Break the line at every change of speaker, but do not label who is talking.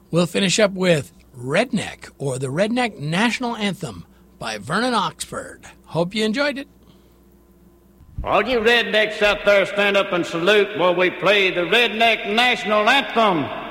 We'll finish up with Redneck, or the Redneck National Anthem by Vernon Oxford. Hope you enjoyed it.
All you rednecks out there, stand up and salute while we play the Redneck National Anthem.